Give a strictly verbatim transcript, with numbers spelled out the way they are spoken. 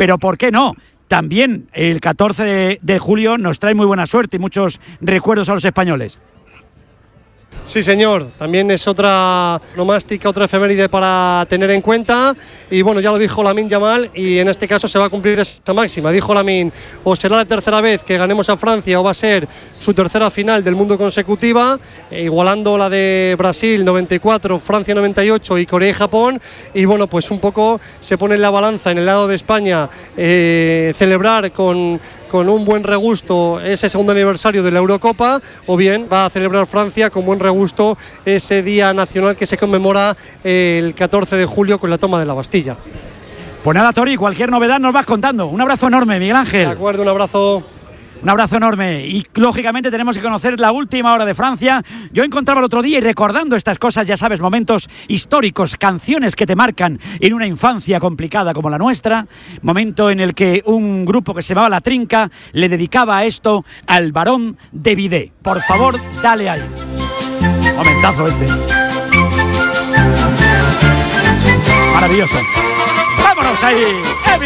pero ¿por qué no? También el catorce de, de julio nos trae muy buena suerte y muchos recuerdos a los españoles. Sí, señor, también es otra nomástica, otra efeméride para tener en cuenta. Y bueno, ya lo dijo Lamine Yamal, y en este caso se va a cumplir esa máxima. Dijo Lamine, o será la tercera vez que ganemos a Francia, o va a ser su tercera final del mundo consecutiva, eh, igualando la de Brasil noventa y cuatro, Francia noventa y ocho y Corea y Japón. Y bueno, pues un poco se pone en la balanza en el lado de España, eh, celebrar con... con un buen regusto ese segundo aniversario de la Eurocopa, o bien va a celebrar Francia con buen regusto ese día nacional que se conmemora el catorce de julio con la toma de la Bastilla. Pues nada, Tori, cualquier novedad nos vas contando. Un abrazo enorme, Miguel Ángel. De acuerdo, un abrazo. Un abrazo enorme. Y lógicamente tenemos que conocer la última hora de Francia. Yo encontraba el otro día, y recordando estas cosas, ya sabes, momentos históricos, canciones que te marcan en una infancia complicada como la nuestra, momento en el que un grupo que se llamaba La Trinca le dedicaba esto al Barón de Bidé. Por favor, dale ahí. Momentazo este. Maravilloso. ¡Vámonos ahí!